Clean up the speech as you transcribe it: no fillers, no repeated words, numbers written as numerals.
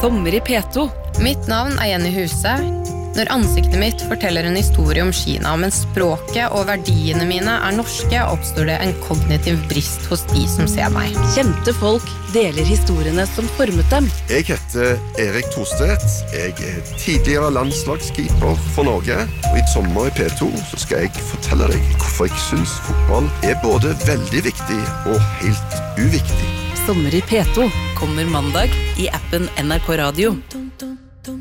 Sommer i P2. Mitt navn Jenny Huse. Når ansiktet mitt forteller en historie om Kina, men språket og verdiene mine norske, oppstår det en kognitiv brist hos de som ser meg. Kjente folk deler historiene som formet dem. Jeg heter Erik Thorstedt. Jeg tidligere landslagskeeper for Norge. Og i sommer i P2 så skal jeg fortelle deg hvorfor jeg synes fotball både veldig viktig og helt uviktig. Sommer i P2 kommer mandag i appen NRK Radio.